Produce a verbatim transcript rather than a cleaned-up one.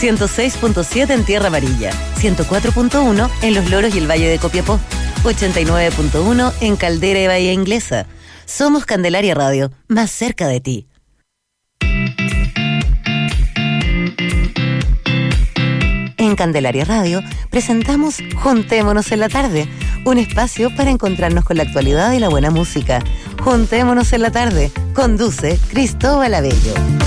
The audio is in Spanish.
ciento seis punto siete en Tierra Amarilla, ciento cuatro punto uno en Los Loros y el Valle de Copiapó, ochenta y nueve punto uno en Caldera y Bahía Inglesa. Somos Candelaria Radio, más cerca de ti. En Candelaria Radio presentamos Juntémonos en la Tarde, un espacio para encontrarnos con la actualidad y la buena música. Juntémonos en la Tarde, conduce Cristóbal Abello.